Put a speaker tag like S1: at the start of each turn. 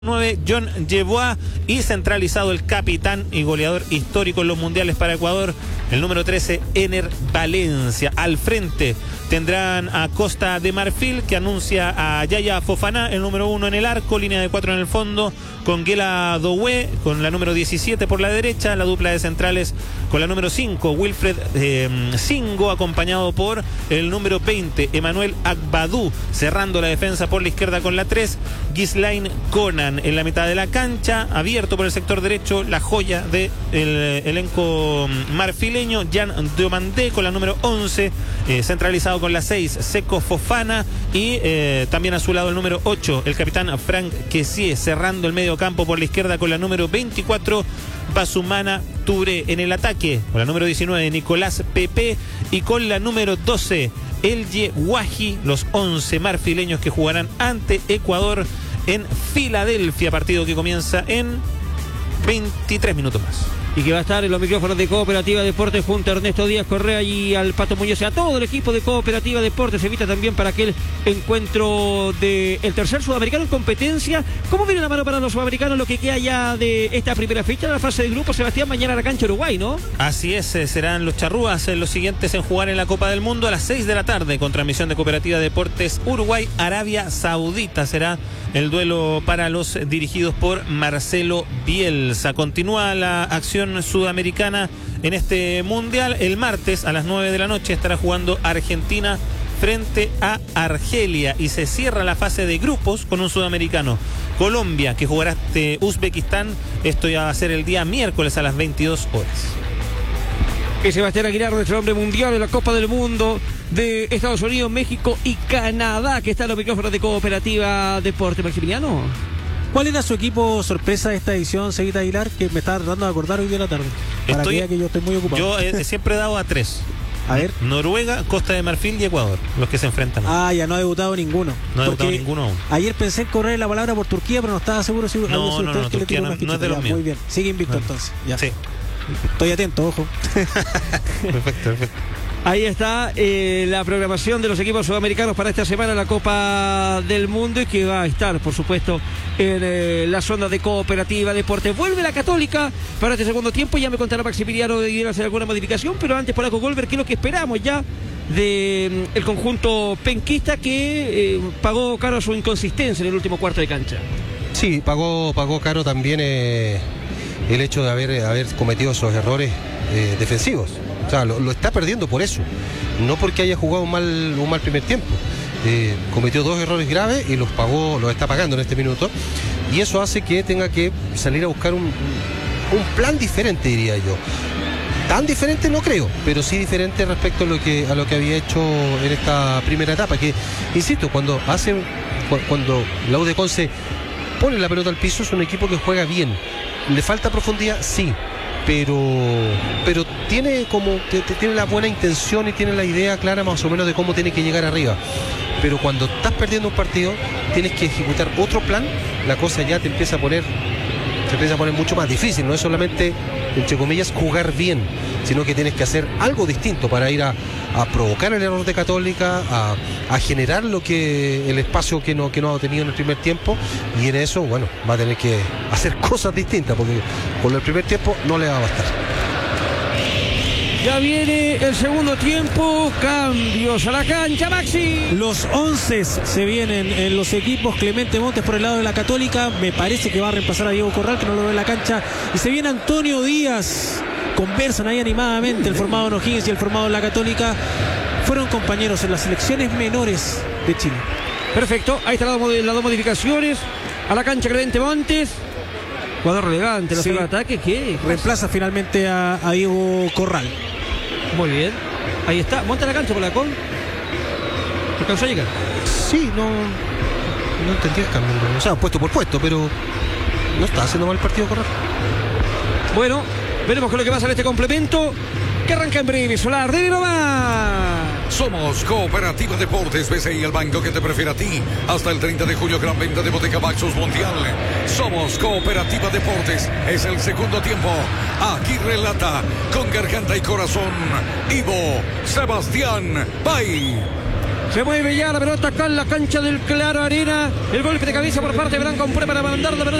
S1: 9, John Yeboah, y centralizado el capitán y goleador histórico en los mundiales para Ecuador, el número 13, Ener Valencia. Al frente tendrán a Costa de Marfil, que anuncia a Yaya Fofana, el número 1 en el arco, línea de 4 en el fondo, con Guela Doué, con la número 17 por la derecha, la dupla de centrales con la número 5, Wilfred Singo, acompañado por el número 20, Emmanuel Agbadou, cerrando la defensa por la izquierda con la 3, Ghislain Conan. En la mitad de la cancha, abierto por el sector derecho, la joya del elenco marfileño, Jan Diomandé, con la número 11, centralizado con la 6, Seko Fofana, y también a su lado el número 8, el capitán Franck Kessié, cerrando el medio campo por la izquierda con la número 24, Basumana Touré. En el ataque con la número 19, Nicolás Pepe, y con la número 12, Elye Wahi, los 11 marfileños que jugarán ante Ecuador en Filadelfia, partido que comienza en 23 minutos más.
S2: Y que va a estar en los micrófonos de Cooperativa Deportes junto a Ernesto Díaz Correa y al Pato Muñoz, a todo el equipo de Cooperativa Deportes. Se evita también para aquel encuentro del tercer sudamericano en competencia. ¿Cómo viene la mano para los sudamericanos lo que queda ya de esta primera fecha de la fase de grupo, Sebastián? Mañana a la cancha Uruguay, ¿no? Así es, serán los charrúas los siguientes en jugar en la Copa del Mundo a las 6 de la tarde con transmisión de Cooperativa Deportes. Uruguay, Arabia Saudita será el duelo para los dirigidos por Marcelo Bielsa. Continúa la acción sudamericana en este mundial. El martes a las 9 de la noche estará jugando Argentina frente a Argelia y se cierra la fase de grupos con un sudamericano. Colombia, que jugará ante Uzbekistán. Esto ya va a ser el día miércoles a las 22 horas. Y Sebastián Aguilar, nuestro hombre mundial en la Copa del Mundo de Estados Unidos, México y Canadá, que está en los micrófonos de Cooperativa Deporte. Maximiliano,
S3: ¿cuál era su equipo sorpresa de esta edición, Seguita Aguilar, que me estaba tratando de acordar hoy de la tarde? Para que yo estoy muy ocupado.
S1: Yo siempre he dado a 3.
S3: A ver.
S1: Noruega, Costa de Marfil y Ecuador, los que se enfrentan.
S3: Ya no ha debutado ninguno.
S1: No ha debutado ninguno aún.
S3: Ayer pensé en correr la palabra por Turquía, pero no estaba seguro si
S1: no, Turquía no es de los míos.
S3: Muy bien, sigue invicto entonces. Ya.
S1: Sí.
S3: Estoy atento, ojo.
S1: Perfecto.
S2: Ahí está la programación de los equipos sudamericanos para esta semana en la Copa del Mundo, y que va a estar, por supuesto, en la zona de Cooperativa Deportes. Vuelve la Católica para este segundo tiempo. Ya me contará Maximiliano de ir a hacer alguna modificación, pero antes por algo Goldberg, ¿qué es lo que esperamos ya de el conjunto penquista, que pagó caro su inconsistencia en el último cuarto de cancha?
S4: Sí, pagó caro también el hecho de haber cometido esos errores defensivos. O sea, lo está perdiendo por eso, no porque haya jugado un mal primer tiempo. Cometió 2 errores graves y los está pagando en este minuto, y eso hace que tenga que salir a buscar un plan diferente, diría yo. Tan diferente no creo, pero sí diferente respecto a lo que había hecho en esta primera etapa, que, insisto, cuando la U de Conce pone la pelota al piso, es un equipo que juega bien. ¿Le falta profundidad? Sí. Pero tiene la buena intención y tiene la idea clara más o menos de cómo tiene que llegar arriba. Pero cuando estás perdiendo un partido, tienes que ejecutar otro plan, la cosa ya se empieza a poner mucho más difícil. No es solamente, entre comillas, jugar bien, sino que tienes que hacer algo distinto para ir a provocar el error de Católica, a generar el espacio que no ha tenido en el primer tiempo, y en eso, bueno, va a tener que hacer cosas distintas, porque con el primer tiempo no le va a bastar.
S2: Ya viene el segundo tiempo, cambios a la cancha, Maxi.
S3: Los 11 se vienen en los equipos. Clemente Montes por el lado de la Católica, me parece que va a reemplazar a Diego Corral, que no lo ve en la cancha, y se viene Antonio Díaz. Conversan ahí animadamente el formado en O'Higgins y el formado en la Católica. Fueron compañeros en las selecciones menores de Chile.
S2: Perfecto, ahí están las dos modificaciones. A la cancha Clemente Montes, jugador relevante, la zona de ataque, que
S3: reemplaza finalmente a Diego Corral.
S2: Muy bien, ahí está, monta la cancha por la con. ¿Alcanzó a llegar?
S4: Sí, no entendí el cambio. O sea, puesto por puesto, pero no está haciendo mal el partido Corral.
S2: Bueno, veremos con lo que pasa en este complemento, que arranca en breve. Solar, de nomás.
S5: Somos Cooperativa Deportes, BCI, el banco que te prefiere a ti. Hasta el 30 de julio, gran venta de Bottega Maxus Mundial. Somos Cooperativa Deportes, es el segundo tiempo. Aquí relata, con garganta y corazón, Ivo Sebastián Bay.
S2: Se mueve ya la pelota acá en la cancha del Claro Arena. El golpe de cabeza por parte de Branco, para mandar la pelota